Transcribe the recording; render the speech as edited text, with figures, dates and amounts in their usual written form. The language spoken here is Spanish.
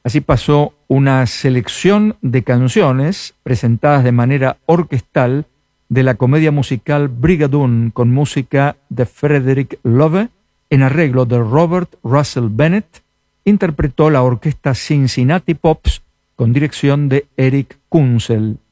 Así pasó una selección de canciones presentadas de manera orquestal de la comedia musical Brigadoon con música de Frederick Loewe en arreglo de Robert Russell Bennett. Interpretó la orquesta Cincinnati Pops con dirección de Eric Kunzel.